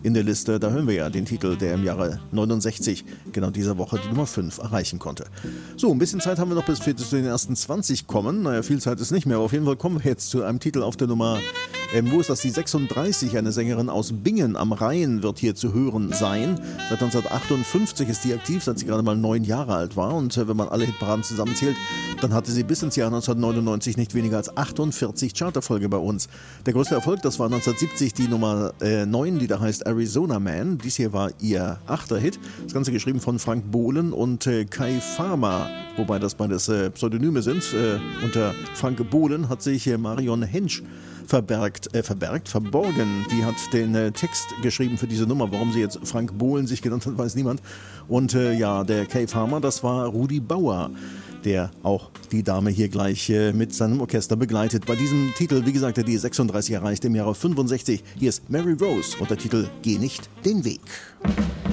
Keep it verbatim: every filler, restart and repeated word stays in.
in der Liste. Da hören wir ja den Titel, der im Jahre neunundsechzig, genau dieser Woche, die Nummer fünf erreichen konnte. So, ein bisschen Zeit haben wir noch, bis wir zu den ersten zwanzig kommen. Naja, viel Zeit ist nicht mehr, aber auf jeden Fall kommen wir jetzt zu einem Titel auf der Nummer, ähm, wo ist das, die sechsunddreißig, eine Sängerin aus Bingen am Rhein wird hier zu hören sein. Seit neunzehnhundertachtundfünfzig ist die aktiv, seit sie gerade mal neun Jahre alt war, und äh, wenn man alle Hitparaden zusammenzählt, dann hatte sie bis ins Jahr neunzehnhundertneunundneunzig nicht weniger als achtundvierzig Charterfolge bei uns. Der größte Erfolg, das war neunzehnhundertsiebzig die Nummer äh, neun, die da heißt Arizona Man. Dies hier war ihr achter Hit. Das Ganze geschrieben von Frank Bohlen und äh, Kai Farmer, wobei das beides äh, Pseudonyme sind. Äh, unter Frank Bohlen hat sich äh, Marion Hensch verbergt, äh, verbergt, verborgen. Die hat den äh, Text geschrieben für diese Nummer. Warum sie jetzt Frank Bohlen sich genannt hat, weiß niemand. Und äh, ja, der Kai Farmer, das war Rudi Bauer, der auch die Dame hier gleich äh, mit seinem Orchester begleitet. Bei diesem Titel, wie gesagt, der die sechsunddreißig erreicht im Jahre fünfundsechzig. Hier ist Mary Rose und der Titel Geh nicht den Weg.